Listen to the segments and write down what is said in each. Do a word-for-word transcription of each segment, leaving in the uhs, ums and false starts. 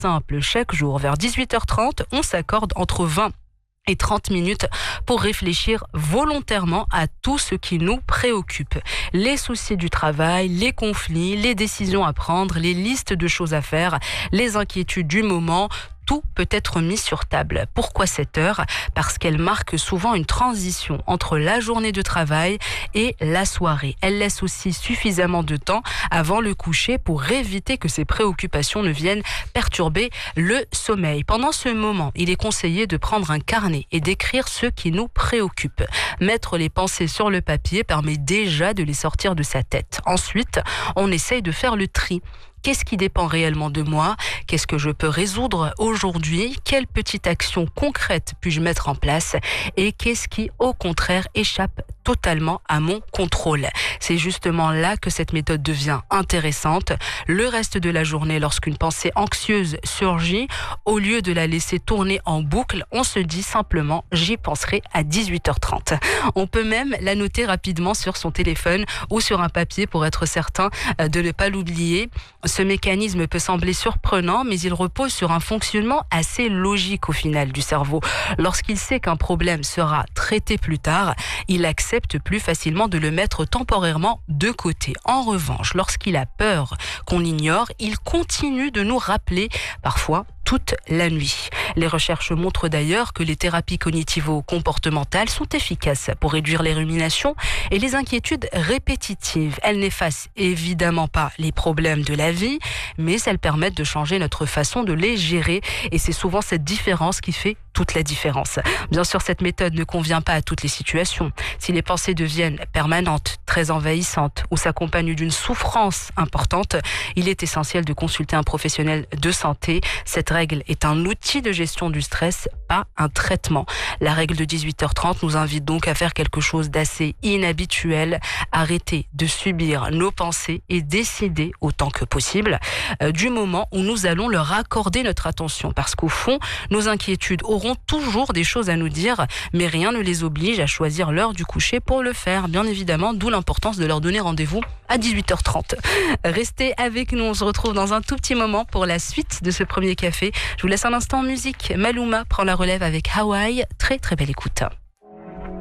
simple. Chaque jour, vers dix-huit heures trente, on s'accorde entre vingt et trente minutes pour réfléchir volontairement à tout ce qui nous préoccupe. Les soucis du travail, les conflits, les décisions à prendre, les listes de choses à faire, les inquiétudes du moment. Tout peut être mis sur table. Pourquoi cette heure ? Parce qu'elle marque souvent une transition entre la journée de travail et la soirée. Elle laisse aussi suffisamment de temps avant le coucher pour éviter que ces préoccupations ne viennent perturber le sommeil. Pendant ce moment, il est conseillé de prendre un carnet et d'écrire ce qui nous préoccupe. Mettre les pensées sur le papier permet déjà de les sortir de sa tête. Ensuite, on essaye de faire le tri. Qu'est-ce qui dépend réellement de moi ? Qu'est-ce que je peux résoudre aujourd'hui ? Quelle petite action concrète puis-je mettre en place ? Et qu'est-ce qui, au contraire, échappe totalement à mon contrôle ? C'est justement là que cette méthode devient intéressante. Le reste de la journée, lorsqu'une pensée anxieuse surgit, au lieu de la laisser tourner en boucle, on se dit simplement « j'y penserai à dix-huit heures trente ». On peut même la noter rapidement sur son téléphone ou sur un papier pour être certain de ne pas l'oublier. Ce mécanisme peut sembler surprenant, mais il repose sur un fonctionnement assez logique au final du cerveau. Lorsqu'il sait qu'un problème sera traité plus tard, il accepte plus facilement de le mettre temporairement de côté. En revanche, lorsqu'il a peur qu'on l'ignore, il continue de nous rappeler, parfois toute la nuit. Les recherches montrent d'ailleurs que les thérapies cognitivo-comportementales sont efficaces pour réduire les ruminations et les inquiétudes répétitives. Elles n'effacent évidemment pas les problèmes de la vie, mais elles permettent de changer notre façon de les gérer. Et c'est souvent cette différence qui fait toute la différence. Bien sûr, cette méthode ne convient pas à toutes les situations. Si les pensées deviennent permanentes, très envahissantes ou s'accompagnent d'une souffrance importante, il est essentiel de consulter un professionnel de santé. Cette règle est un outil de gestion du stress, pas un traitement. La règle de dix-huit heures trente nous invite donc à faire quelque chose d'assez inhabituel, arrêter de subir nos pensées et décider autant que possible euh, du moment où nous allons leur accorder notre attention. Parce qu'au fond, nos inquiétudes auront toujours des choses à nous dire, mais rien ne les oblige à choisir l'heure du coucher pour le faire. Bien évidemment, d'où l'importance de leur donner rendez-vous à dix-huit heures trente. Restez avec nous, on se retrouve dans un tout petit moment pour la suite de ce premier café. Je vous laisse un instant en musique. Maluma prend la relève avec Hawaii. Très très belle écoute.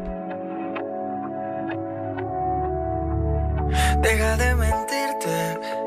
Deja de mentirte.